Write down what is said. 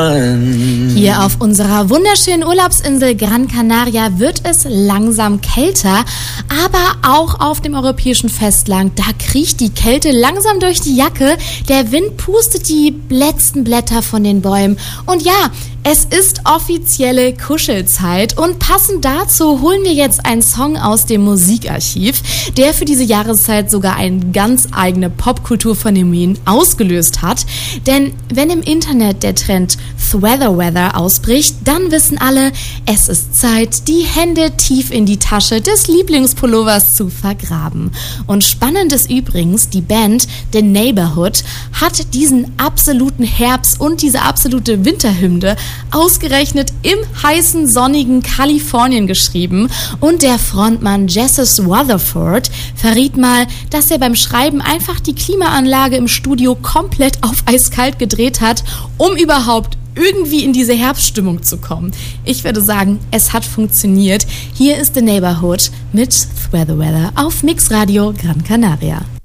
Hier auf unserer wunderschönen Urlaubsinsel Gran Canaria wird es langsam kälter, aber auch auf dem europäischen Festland, da kriecht die Kälte langsam durch die Jacke, der Wind pustet die letzten Blätter von den Bäumen und ja, es ist offizielle Kuschelzeit und passend dazu holen wir jetzt einen Song aus dem Musikarchiv, der für diese Jahreszeit sogar ein ganz eigenes Popkulturphänomen ausgelöst hat. Denn wenn im Internet der Trend Weather ausbricht, dann wissen alle, es ist Zeit, die Hände tief in die Tasche des Lieblingspullovers zu vergraben. Und spannend ist übrigens, die Band The Neighborhood hat diesen absoluten Herbst und diese absolute Winterhymne ausgerechnet im heißen, sonnigen Kalifornien geschrieben und der Frontmann Jesse Rutherford verriet mal, dass er beim Schreiben einfach die Klimaanlage im Studio komplett auf eiskalt gedreht hat, um überhaupt irgendwie in diese Herbststimmung zu kommen. Ich würde sagen, es hat funktioniert. Hier ist The Neighborhood mit Weather auf Mix Radio Gran Canaria.